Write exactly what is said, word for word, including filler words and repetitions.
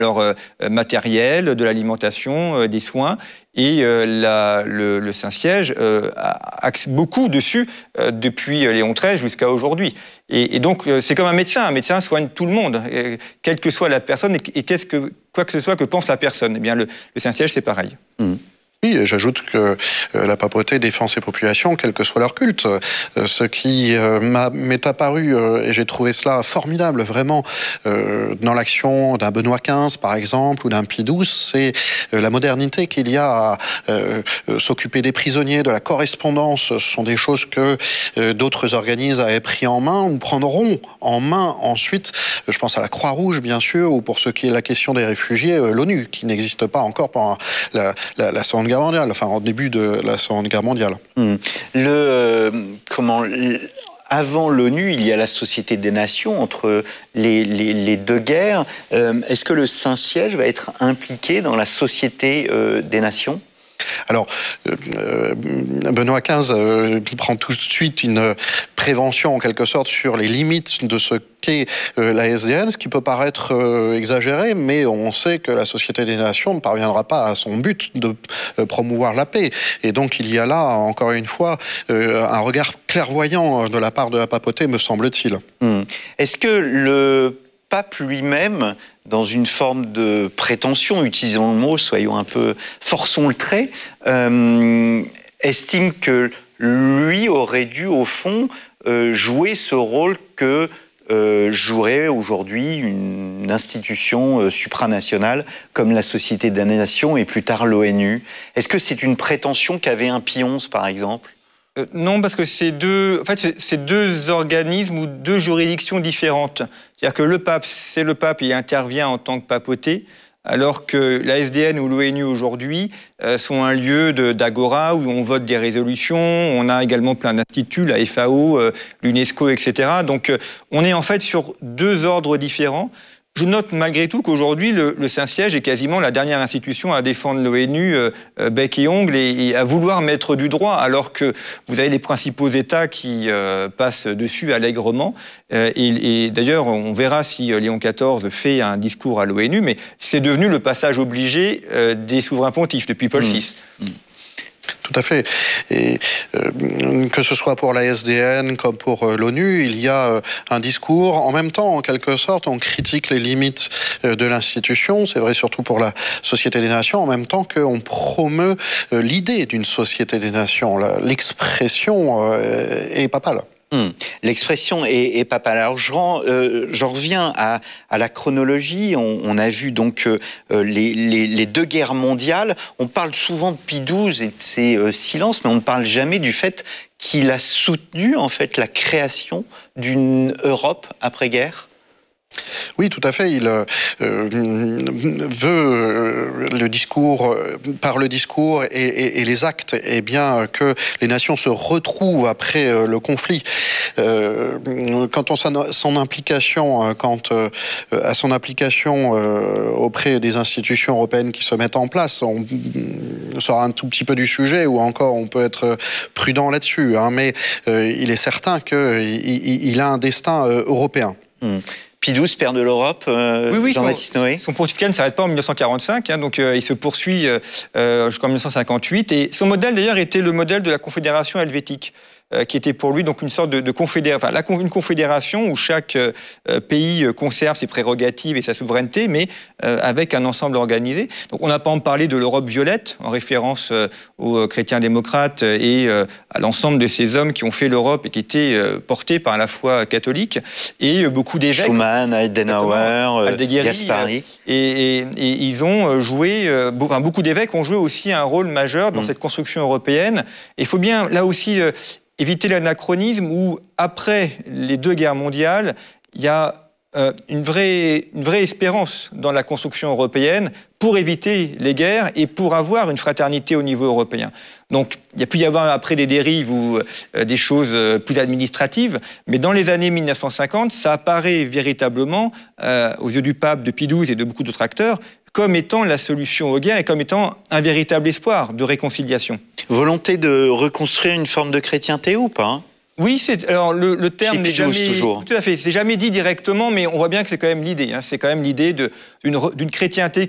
alors euh, matériel, de l'alimentation, euh, des soins. Et euh, la, le, le Saint-Siège euh, axe beaucoup dessus euh, depuis Léon treize jusqu'à aujourd'hui. Et, et donc, euh, c'est comme un médecin. Un médecin soigne tout le monde, et, quelle que soit la personne et, et qu'est-ce que, quoi que ce soit que pense la personne. Eh bien, le, le Saint-Siège, c'est pareil. Mmh. Oui, et j'ajoute que euh, la papauté défend ses populations, quel que soit leur culte. Euh, ce qui euh, m'a, m'est apparu, euh, et j'ai trouvé cela formidable, vraiment, euh, dans l'action d'un Benoît quinze, par exemple, ou d'un Pie douze, c'est euh, la modernité qu'il y a à euh, euh, s'occuper des prisonniers, de la correspondance. Ce sont des choses que euh, d'autres organismes avaient pris en main ou prendront en main ensuite. Je pense à la Croix-Rouge, bien sûr, ou pour ce qui est la question des réfugiés, euh, l'ONU, qui n'existe pas encore pendant la, la, la Seconde Guerre mondiale, enfin au début de la Seconde Guerre mondiale. Mmh. Le euh, comment avant l'ONU, il y a la Société des Nations entre les, les, les deux guerres. Euh, est-ce que le Saint-Siège va être impliqué dans la Société euh, des Nations ? Alors, euh, Benoît quinze euh, prend tout de suite une prévention, en quelque sorte, sur les limites de ce qu'est euh, la S D N, ce qui peut paraître euh, exagéré, mais on sait que la Société des Nations ne parviendra pas à son but de euh, promouvoir la paix. Et donc, il y a là, encore une fois, euh, un regard clairvoyant de la part de la papauté, me semble-t-il. Mmh. Est-ce que le pape lui-même, dans une forme de prétention, utilisons le mot, soyons un peu, forçons le trait, euh, estime que lui aurait dû, au fond, euh, jouer ce rôle que euh, jouerait aujourd'hui une institution euh, supranationale comme la Société des Nations et plus tard l'ONU. Est-ce que c'est une prétention qu'avait un Pie onze, par exemple ? Euh, non, parce que c'est deux, en fait, c'est, c'est deux organismes ou deux juridictions différentes. C'est-à-dire que le pape, c'est le pape et il intervient en tant que papauté, alors que la S D N ou l'ONU aujourd'hui euh, sont un lieu de, d'agora où on vote des résolutions. On a également plein d'instituts, la F A O, euh, l'UNESCO, et cetera. Donc, euh, on est en fait sur deux ordres différents. Je note malgré tout qu'aujourd'hui, le, le Saint-Siège est quasiment la dernière institution à défendre l'ONU euh, bec et ongle et, et à vouloir mettre du droit, alors que vous avez les principaux États qui euh, passent dessus allègrement. Euh, et, et d'ailleurs, on verra si Léon quatorze fait un discours à l'ONU, mais c'est devenu le passage obligé euh, des souverains pontifes depuis Paul six. Mmh. Mmh. Tout à fait. Et euh, que ce soit pour la S D N comme pour euh, l'ONU, il y a euh, un discours. En même temps, en quelque sorte, on critique les limites euh, de l'institution. C'est vrai surtout pour la Société des Nations. En même temps qu'on promeut euh, l'idée d'une Société des Nations. La, l'expression euh, est papale. Hum. L'expression est, est papale. Alors je rends, euh, j'en reviens à, à la chronologie. On, on a vu donc euh, les, les, les deux guerres mondiales. On parle souvent de Pie douze et de ses euh, silences, mais on ne parle jamais du fait qu'il a soutenu en fait la création d'une Europe après-guerre. Oui, tout à fait. Il euh, veut euh, le discours, euh, par le discours et, et, et les actes, eh bien que les nations se retrouvent après euh, le conflit. Euh, quant à son, son implication, quant euh, à son implication euh, auprès des institutions européennes qui se mettent en place, on sort un tout petit peu du sujet, ou encore on peut être prudent là-dessus. Hein, mais euh, il est certain qu'il il, il a un destin euh, européen. Mmh. Pie douze, père de l'Europe, euh, oui, oui, Jean-Baptiste son, Noé. Son pontificat ne s'arrête pas en mille neuf cent quarante-cinq, hein, donc euh, il se poursuit euh, jusqu'en mille neuf cent cinquante-huit. Et son modèle, d'ailleurs, était le modèle de la Confédération helvétique, euh, qui était pour lui donc une sorte de, de confédération, enfin, la, une confédération où chaque euh, pays conserve ses prérogatives et sa souveraineté, mais euh, avec un ensemble organisé. Donc on n'a pas en parlé de l'Europe violette, en référence euh, aux chrétiens démocrates et euh, à l'ensemble de ces hommes qui ont fait l'Europe et qui étaient euh, portés par la foi catholique, et euh, beaucoup d'évêques. Schumann, Adenauer, Aldeghieri, Gaspari. Et, et, et ils ont joué, euh, enfin, beaucoup d'évêques ont joué aussi un rôle majeur dans mmh. cette construction européenne. Et il faut bien, là aussi, euh, éviter l'anachronisme où, après les deux guerres mondiales, il y a euh, une, vraie, une vraie espérance dans la construction européenne pour éviter les guerres et pour avoir une fraternité au niveau européen. Donc, il y a pu y avoir après des dérives ou euh, des choses euh, plus administratives, mais dans les années mille neuf cent cinquante, ça apparaît véritablement, euh, aux yeux du pape, de Pie douze et de beaucoup d'autres acteurs, comme étant la solution aux guerres et comme étant un véritable espoir de réconciliation. Volonté de reconstruire une forme de chrétienté ou pas, hein ? Oui, c'est alors le, le terme n'est jamais toujours. Tout à fait, c'est jamais dit directement, mais on voit bien que c'est quand même l'idée. Hein, c'est quand même l'idée de d'une d'une chrétienté